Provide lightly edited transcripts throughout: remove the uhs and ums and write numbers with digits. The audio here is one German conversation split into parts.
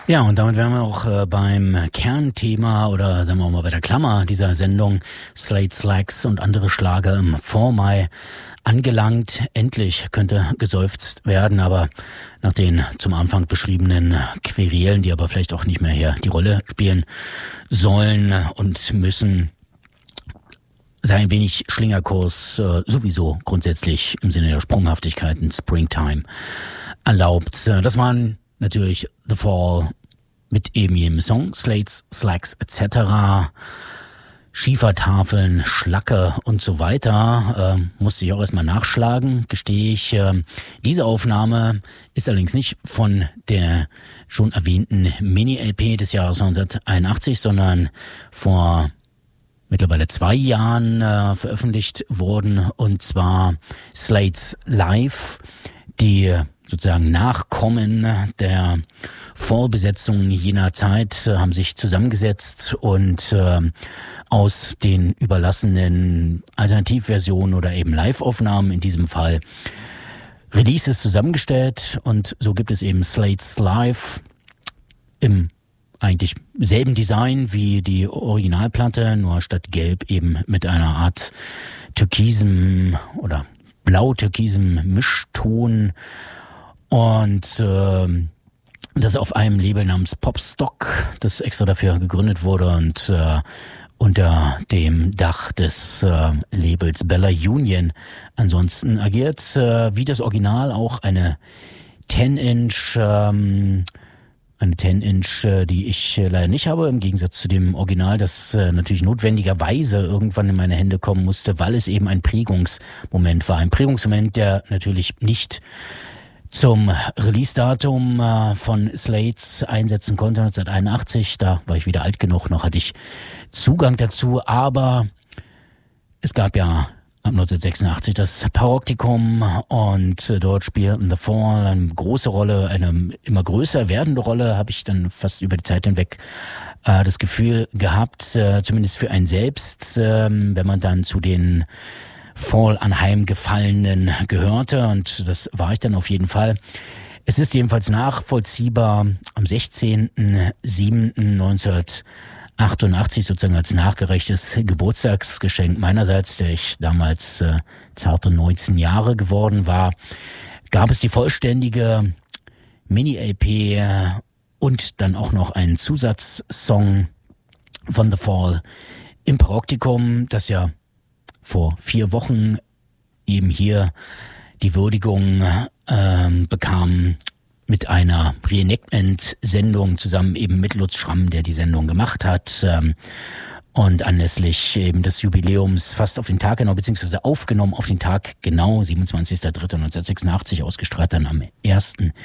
Ja, und damit wären wir auch beim Kernthema oder sagen wir mal bei der Klammer dieser Sendung Slade Slacks und andere Schlager im Vormai angelangt. Endlich könnte geseufzt werden, aber nach den zum Anfang beschriebenen Querelen, die aber vielleicht auch nicht mehr hier die Rolle spielen sollen und müssen, sei ein wenig Schlingerkurs sowieso grundsätzlich im Sinne der Sprunghaftigkeit in Springtime erlaubt. Das waren natürlich The Fall mit eben jedem Song, Slates, Slacks etc., Schiefertafeln, Schlacke und so weiter. Musste ich auch erstmal nachschlagen, gestehe ich. Diese Aufnahme ist allerdings nicht von der schon erwähnten Mini-LP des Jahres 1981, sondern vor mittlerweile 2 Jahren veröffentlicht worden, und zwar Slates Live, die sozusagen Nachkommen der Vollbesetzung jener Zeit haben sich zusammengesetzt und aus den überlassenen Alternativversionen oder eben Live-Aufnahmen in diesem Fall Releases zusammengestellt, und so gibt es eben Slates Live im eigentlich selben Design wie die Originalplatte, nur statt gelb eben mit einer Art türkisem oder blau-türkisem Mischton. Und das auf einem Label namens Popstock, das extra dafür gegründet wurde und unter dem Dach des Labels Bella Union ansonsten agiert. Wie das Original auch eine 10-Inch, die ich leider nicht habe, im Gegensatz zu dem Original, das natürlich notwendigerweise irgendwann in meine Hände kommen musste, weil es eben ein Prägungsmoment war. Ein Prägungsmoment, der natürlich nicht zum Release-Datum von Slates einsetzen konnte, 1981. Da war ich wieder alt genug, noch hatte ich Zugang dazu. Aber es gab ja ab 1986 das Paroptikum, und dort spielten The Fall eine große Rolle, eine immer größer werdende Rolle, habe ich dann fast über die Zeit hinweg das Gefühl gehabt, zumindest für einen selbst, wenn man dann zu den Fall anheimgefallenen gehörte, und das war ich dann auf jeden Fall. Es ist jedenfalls nachvollziehbar, am 16.07.1988 sozusagen als nachgerechtes Geburtstagsgeschenk meinerseits, der ich damals zarte 19 Jahre geworden war, gab es die vollständige Mini-LP und dann auch noch einen Zusatzsong von The Fall im Paroptikum, das ja vor 4 Wochen eben hier die Würdigung bekam mit einer Reenactment-Sendung zusammen eben mit Lutz Schramm, der die Sendung gemacht hat, und anlässlich eben des Jubiläums fast auf den Tag genau, beziehungsweise aufgenommen auf den Tag genau, 27.03.1986, ausgestrahlt dann am 1.4.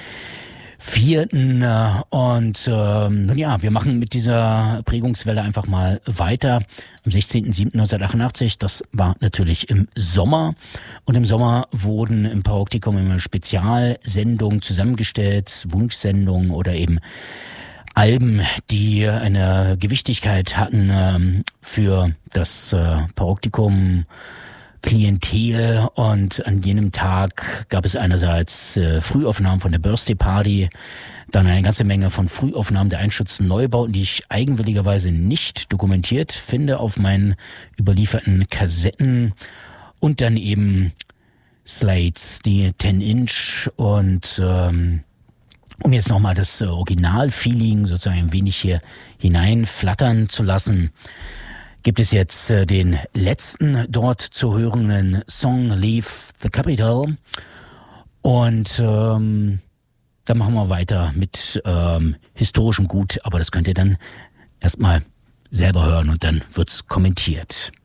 Und nun ja, wir machen mit dieser Prägungswelle einfach mal weiter. Am 16.07.1988, das war natürlich im Sommer. Und im Sommer wurden im Paroptikum immer Spezialsendungen zusammengestellt, Wunschsendungen oder eben Alben, die eine Gewichtigkeit hatten für das Paroptikum Klientel, und an jenem Tag gab es einerseits Frühaufnahmen von der Birthday Party, dann eine ganze Menge von Frühaufnahmen der Einschütz Neubauten, die ich eigenwilligerweise nicht dokumentiert finde auf meinen überlieferten Kassetten, und dann eben Slates, die 10-Inch, und um jetzt nochmal das Original-Feeling sozusagen ein wenig hier hineinflattern zu lassen, gibt es jetzt den letzten dort zu hörenden Song Leave the Capital, und dann machen wir weiter mit historischem Gut, aber das könnt ihr dann erstmal selber hören und dann wird's kommentiert.